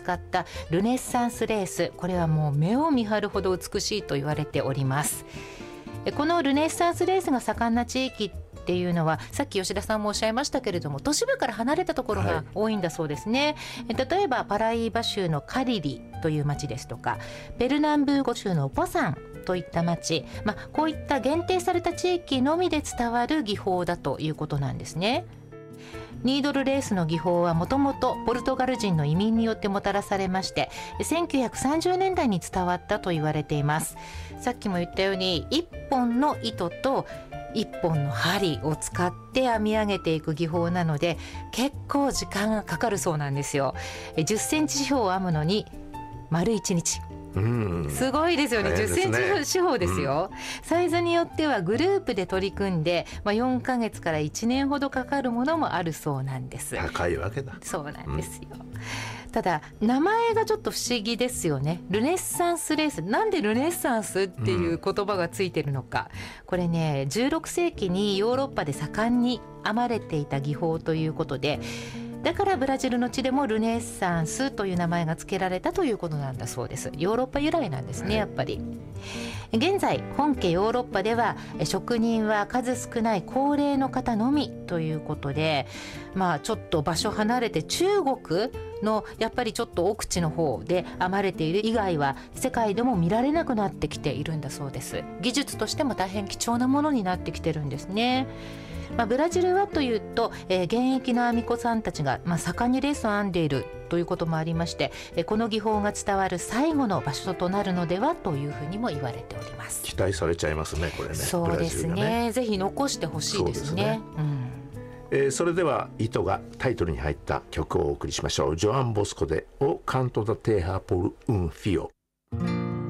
使ったルネッサンスレース、これはもう目を見張るほど美しいと言われております。このルネッサンスレースが盛んな地域っていうのは、さっき吉田さんもおっしゃいましたけれども、都市部から離れたところが多いんだそうですね。例えばパライーバ州のカリリという町ですとか、ペルナンブーゴ州のポサンといった町、こういった限定された地域のみで伝わる技法だということなんですね。ニードルレースの技法はもともとポルトガル人の移民によってもたらされまして、1930年代に伝わったと言われています。さっきも言ったように、1本の糸と1本の針を使って編み上げていく技法なので、結構時間がかかるそうなんですよ。10センチ四方を編むのに丸1日。すごいですよね。10センチ四方ですよ。サイズによってはグループで取り組んで、4ヶ月から1年ほどかかるものもあるそうなんです。 高いわけだ。 そうなんですよ。ただ名前がちょっと不思議ですよね。ルネッサンスレース、なんでルネッサンスっていう言葉がついてるのか、これね、16世紀にヨーロッパで盛んに編まれていた技法ということで、だからブラジルの地でもルネッサンスという名前が付けられたということなんだそうです。ヨーロッパ由来なんですね、やっぱり。現在本家ヨーロッパでは職人は数少ない高齢の方のみということで、ちょっと場所離れて中国のやっぱりちょっと奥地の方で編まれている以外は世界でも見られなくなってきているんだそうです。技術としても大変貴重なものになってきてるんですね。ブラジルはというと、現役の編み子さんたちが、盛んにレースを編んでいるということもありまして、この技法が伝わる最後の場所となるのではというふうにも言われております。 期待されちゃいますね、これね。 そうですね。ぜひ残してほしいですね。 それでは糸がタイトルに入った曲をお送りしましょう。ジョアン・ボスコでオカント・ダ・テーハ・ポル・ウン・フィオ。